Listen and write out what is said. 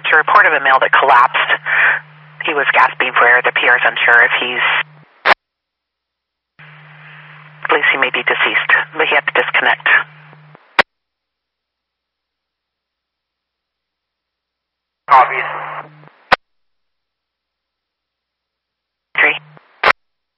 a report of a male that collapsed. He was gasping for air. The PR is unsure if he's... At least he may be deceased, but he had to disconnect. Obvious.